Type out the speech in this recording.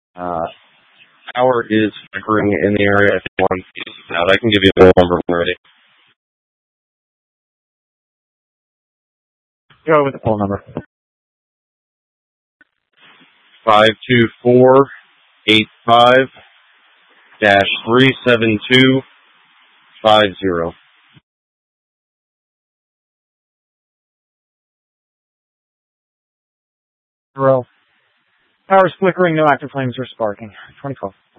Uh, Power is flickering in the area. If you want to use it out, I can give you a number when ready. Go with the phone number. 524-85-37250. Power's flickering, no active flames or sparking. 2012.